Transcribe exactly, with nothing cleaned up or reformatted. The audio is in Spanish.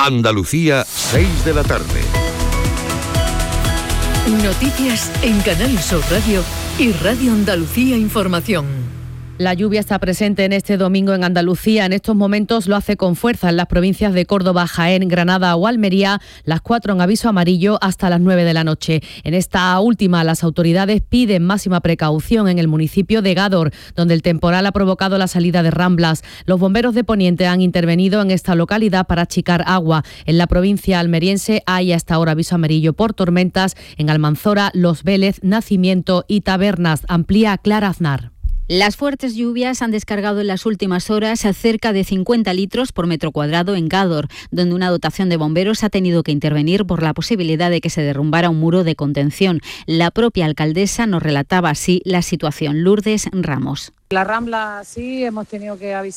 Andalucía, seis de la tarde. Noticias en Canal Sur Radio y Radio Andalucía Información. La lluvia está presente en este domingo en Andalucía. En estos momentos lo hace con fuerza en las provincias de Córdoba, Jaén, Granada o Almería, las cuatro en aviso amarillo hasta las nueve de la noche. En esta última, las autoridades piden máxima precaución en el municipio de Gádor, donde el temporal ha provocado la salida de ramblas. Los bomberos de Poniente han intervenido en esta localidad para achicar agua. En la provincia almeriense hay hasta ahora aviso amarillo por tormentas en Almanzora, Los Vélez, Nacimiento y Tabernas. Amplía Clara Aznar. Las fuertes lluvias han descargado en las últimas horas a cerca de cincuenta litros por metro cuadrado en Gádor, donde una dotación de bomberos ha tenido que intervenir por la posibilidad de que se derrumbara un muro de contención. La propia alcaldesa nos relataba así la situación. Lourdes Ramos. La Rambla sí hemos tenido que avisar